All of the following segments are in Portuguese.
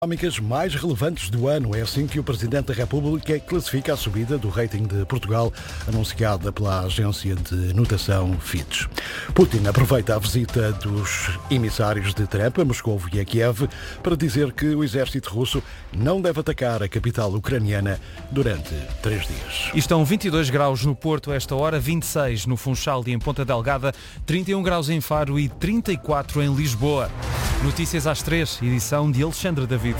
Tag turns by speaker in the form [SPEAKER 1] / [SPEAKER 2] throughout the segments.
[SPEAKER 1] Económicas mais relevantes do ano. É assim que o Presidente da República classifica a subida do rating de Portugal, anunciada pela agência de notação Fitch. Putin aproveita a visita dos emissários de Trump a Moscou e a Kiev para dizer que o exército russo não deve atacar a capital ucraniana durante 3 dias.
[SPEAKER 2] E estão 22 graus no Porto a esta hora, 26 no Funchal e em Ponta Delgada, 31 graus em Faro e 34 em Lisboa. Notícias às 3, edição de Alexandre David.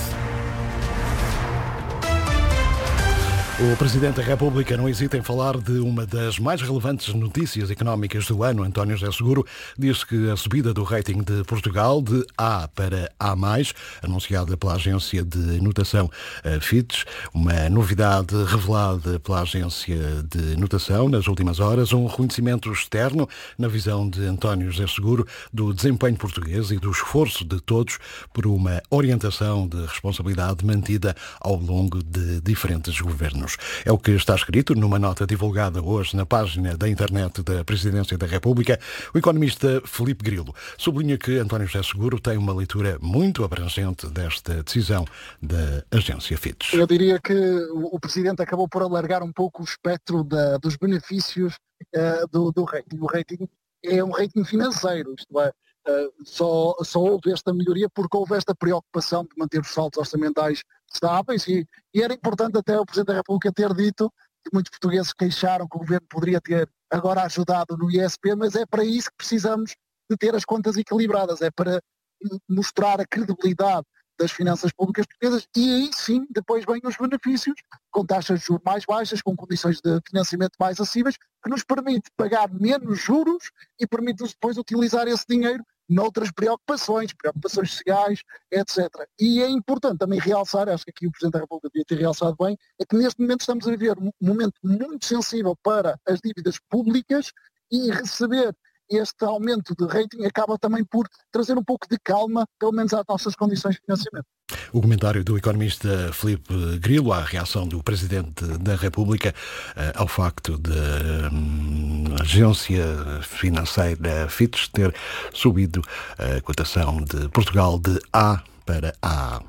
[SPEAKER 1] O Presidente da República não hesita em falar de uma das mais relevantes notícias económicas do ano. António José Seguro diz que a subida do rating de Portugal de A para A+, anunciada pela agência de notação Fitch, uma novidade revelada pela agência de notação nas últimas horas, um reconhecimento externo, na visão de António José Seguro, do desempenho português e do esforço de todos por uma orientação de responsabilidade mantida ao longo de diferentes governos. É o que está escrito numa nota divulgada hoje na página da internet da Presidência da República. O economista Filipe Grilo sublinha que António José Seguro tem uma leitura muito abrangente desta decisão da agência Fitch.
[SPEAKER 3] Eu diria que o Presidente acabou por alargar um pouco o espectro dos benefícios do rating. O rating é um rating financeiro, isto é, só houve esta melhoria porque houve esta preocupação de manter os saldos orçamentais estáveis e era importante até o Presidente da República ter dito que muitos portugueses queixaram que o Governo poderia ter agora ajudado no ISP, mas é para isso que precisamos de ter as contas equilibradas, é para mostrar a credibilidade das finanças públicas portuguesas e aí sim depois vêm os benefícios com taxas de juros mais baixas, com condições de financiamento mais acessíveis, que nos permite pagar menos juros e permite-nos depois utilizar esse dinheiro noutras preocupações sociais, etc. E é importante também realçar, acho que aqui o Presidente da República devia ter realçado bem, é que neste momento estamos a viver um momento muito sensível para as dívidas públicas e receber este aumento de rating acaba também por trazer um pouco de calma, pelo menos às nossas condições de financiamento.
[SPEAKER 1] O comentário do economista Filipe Grilo à reação do Presidente da República ao facto de a agência financeira Fitch ter subido a cotação de Portugal de A para A+.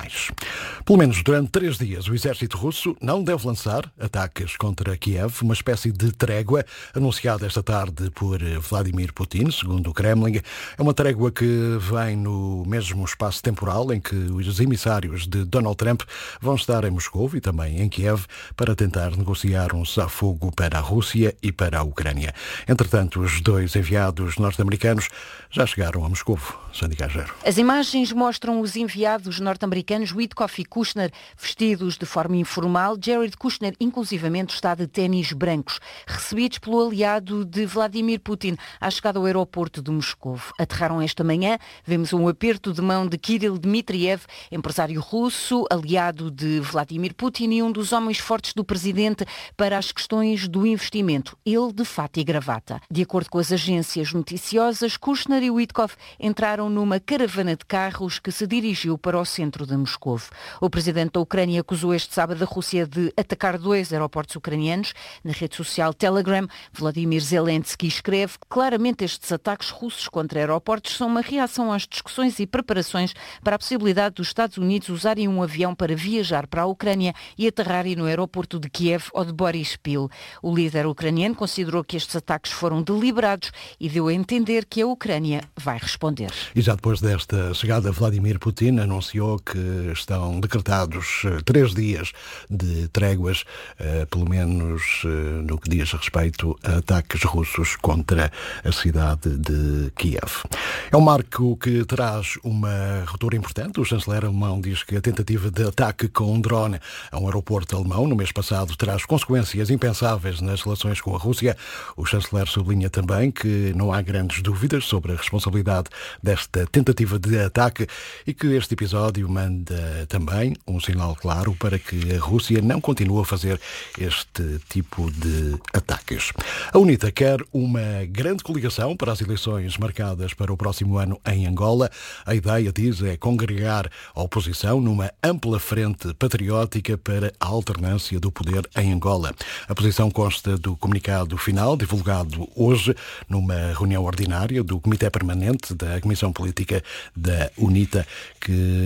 [SPEAKER 1] Pelo menos durante 3 dias, o exército russo não deve lançar ataques contra Kiev, uma espécie de trégua anunciada esta tarde por Vladimir Putin, segundo o Kremlin. É uma trégua que vem no mesmo espaço temporal em que os emissários de Donald Trump vão estar em Moscou e também em Kiev para tentar negociar um cessar-fogo para a Rússia e para a Ucrânia. Entretanto, os 2 enviados norte-americanos já chegaram a Moscou. Sandy Gageiro.
[SPEAKER 4] As imagens mostram os enviados norte-americanos Witkoff e Kushner vestidos de forma informal. Jared Kushner, inclusivamente, está de ténis brancos, recebidos pelo aliado de Vladimir Putin à chegada ao aeroporto de Moscou. Aterraram esta manhã. Vemos um aperto de mão de Kirill Dmitriev, empresário russo, aliado de Vladimir Putin e um dos homens fortes do presidente para as questões do investimento. Ele de fato e gravata. De acordo com as agências noticiosas, Kushner e Witkoff entraram numa caravana de carros que se dirigiu para o centro de Moscou. O presidente da Ucrânia acusou este sábado a Rússia de atacar 2 aeroportos ucranianos. Na rede social Telegram, Vladimir Zelensky escreve que claramente estes ataques russos contra aeroportos são uma reação às discussões e preparações para a possibilidade dos Estados Unidos usarem um avião para viajar para a Ucrânia e aterrarem no aeroporto de Kiev ou de Boryspil. O líder ucraniano considerou que estes ataques foram deliberados e deu a entender que a Ucrânia vai responder.
[SPEAKER 1] E já depois desta chegada, Vladimir Putin anunciou que estão decretados 3 dias de tréguas, pelo menos no que diz respeito a ataques russos contra a cidade de Kiev. É um marco que traz uma ruptura importante. O chanceler alemão diz que a tentativa de ataque com um drone a um aeroporto alemão no mês passado traz consequências impensáveis nas relações com a Rússia. O chanceler sublinha também que não há grandes dúvidas sobre a responsabilidade desta tentativa de ataque e que este episódio manda também um sinal claro para que a Rússia não continue a fazer este tipo de ataques. A UNITA quer uma grande coligação para as eleições marcadas para o próximo ano em Angola. A ideia, diz, é congregar a oposição numa ampla frente patriótica para a alternância do poder em Angola. A posição consta do comunicado final, divulgado hoje numa reunião ordinária do Comitê Permanente da Comissão Política da UNITA, que começou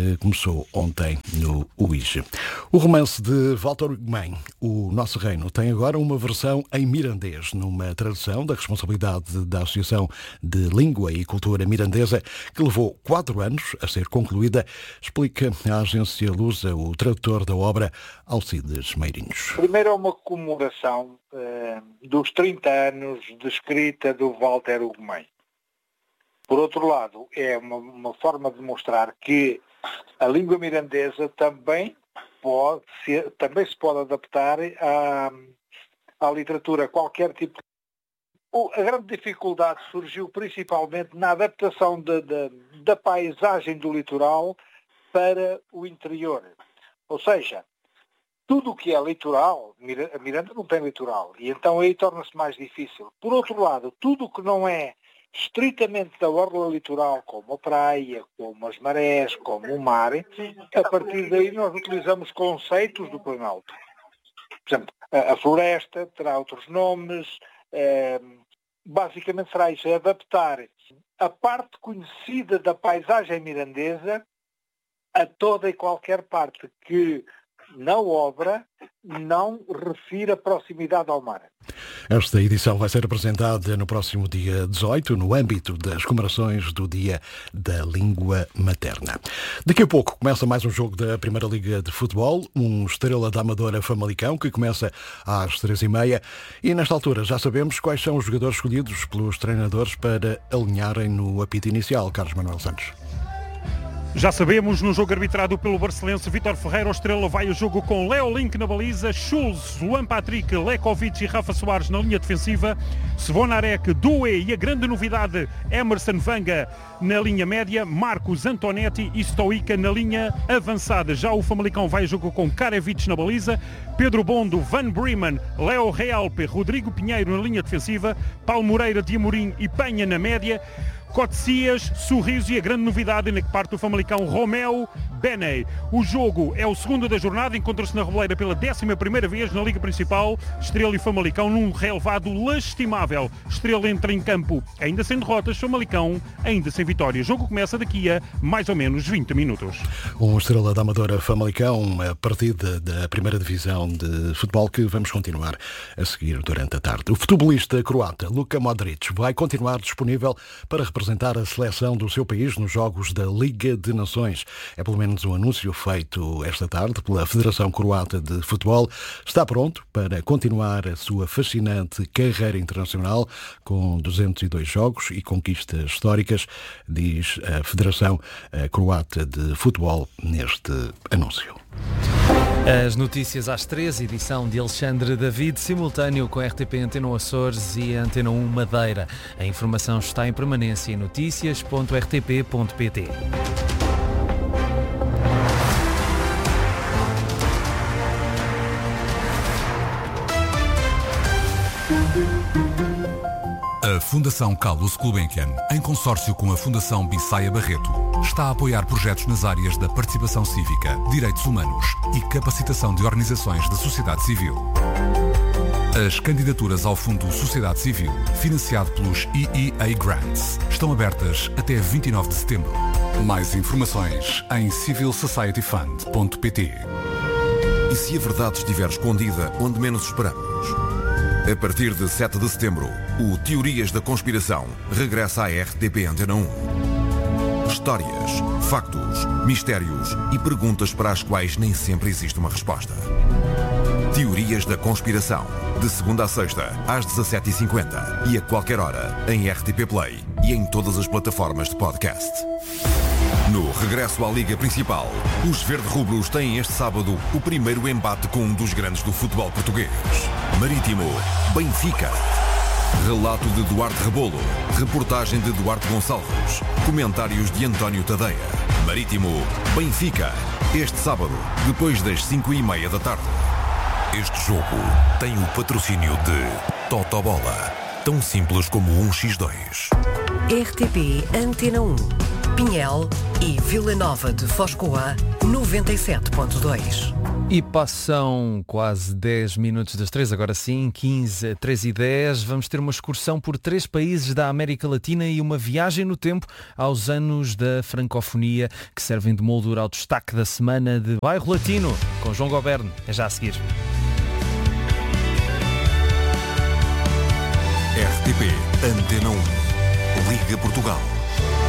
[SPEAKER 1] lançou ontem no UIJ. O romance de Walter Ugumem, O Nosso Reino, tem agora uma versão em mirandês, numa tradução da responsabilidade da Associação de Língua e Cultura Mirandesa, que levou 4 anos a ser concluída, explica a agência lusa o tradutor da obra, Alcides Meirinhos.
[SPEAKER 5] Primeiro é uma comemoração dos 30 anos de escrita do Walter Ugumem. Por outro lado, é uma forma de mostrar que a língua mirandesa também se pode adaptar à literatura, a qualquer tipo de... A grande dificuldade surgiu principalmente na adaptação da paisagem do litoral para o interior. Ou seja, tudo o que é litoral, a Miranda não tem litoral, e então aí torna-se mais difícil. Por outro lado, tudo o que não é estritamente da orla litoral, como a praia, como as marés, como o mar, a partir daí nós utilizamos conceitos do Planalto. Por exemplo, a floresta terá outros nomes, basicamente será isso, adaptar a parte conhecida da paisagem mirandesa a toda e qualquer parte que na obra não refira proximidade ao mar.
[SPEAKER 1] Esta edição vai ser apresentada no próximo dia 18, no âmbito das comemorações do Dia da Língua Materna. Daqui a pouco começa mais um jogo da Primeira Liga de Futebol, um Estrela da Amadora Famalicão, que começa às 3h30. E nesta altura já sabemos quais são os jogadores escolhidos pelos treinadores para alinharem no apito inicial. Carlos Manuel Santos.
[SPEAKER 6] Já sabemos, no jogo arbitrado pelo Barcelense, Vítor Ferreira, o Estrela vai ao jogo com Leo Link na baliza, Schulz, Luan Patrick, Lekovic e Rafa Soares na linha defensiva, Svonarek, Doué e a grande novidade, Emerson Vanga na linha média, Marcos Antonetti e Stoica na linha avançada. Já o Famalicão vai ao jogo com Karevic na baliza, Pedro Bondo, Van Breeman, Leo Realpe, Rodrigo Pinheiro na linha defensiva, Paulo Moreira de Amorim e Penha na média, Cotecias, Sorriso e a grande novidade na que parte do Famalicão, Romeu Beney. O jogo é o segundo da jornada, encontra-se na Reboleira pela 11ª vez na Liga Principal. Estrela e Famalicão num relevado lastimável. Estrela entra em campo ainda sem derrotas, Famalicão ainda sem vitória. O jogo começa daqui a mais ou menos 20 minutos.
[SPEAKER 1] Um Estrela da Amadora Famalicão, a partida da primeira divisão de futebol que vamos continuar a seguir durante a tarde. O futebolista croata Luka Modric vai continuar disponível para representar a seleção do seu país nos Jogos da Liga de Nações. É pelo menos um anúncio feito esta tarde pela Federação Croata de Futebol. Está pronto para continuar a sua fascinante carreira internacional com 202 jogos e conquistas históricas, diz a Federação Croata de Futebol neste anúncio.
[SPEAKER 2] As notícias às 3, edição de Alexandre David, simultâneo com a RTP Antena Açores e a Antena 1 Madeira. A informação está em permanência em noticias.rtp.pt.
[SPEAKER 7] A Fundação Carlos Gulbenkian, em consórcio com a Fundação Bissaia Barreto, está a apoiar projetos nas áreas da participação cívica, direitos humanos e capacitação de organizações da sociedade civil. As candidaturas ao Fundo Sociedade Civil, financiado pelos EEA Grants, estão abertas até 29 de setembro. Mais informações em civilsocietyfund.pt.
[SPEAKER 8] E se a verdade estiver escondida onde menos esperamos? A partir de 7 de setembro, o Teorias da Conspiração regressa à RTP Antena 1. Histórias, factos, mistérios e perguntas para as quais nem sempre existe uma resposta. Teorias da Conspiração, de segunda a sexta, às 17h50 e a qualquer hora, em RTP Play e em todas as plataformas de podcast. No regresso à Liga Principal, os verde-rubros têm este sábado o primeiro embate com um dos grandes do futebol português. Marítimo, Benfica. Relato de Duarte Rebolo, reportagem de Duarte Gonçalves, comentários de António Tadeia. Marítimo, Benfica, este sábado, depois das 5h30 da tarde. Este jogo tem o patrocínio de Totobola, tão simples como 1x2.
[SPEAKER 9] RTP Antena 1, Pinhel e Vila Nova de Foscoa, 97.2.
[SPEAKER 2] E passam quase 10 minutos das 3, agora sim, 15, 3 e 10. Vamos ter uma excursão por 3 países da América Latina e uma viagem no tempo aos anos da francofonia que servem de moldura ao destaque da semana de Bairro Latino, com João Goberno. É já a seguir.
[SPEAKER 8] RTP Antena 1. Liga Portugal.